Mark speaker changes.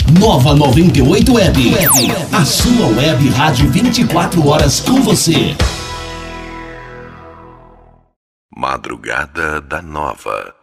Speaker 1: Nova 98 Web. A sua web rádio 24 horas com você.
Speaker 2: Madrugada da Nova.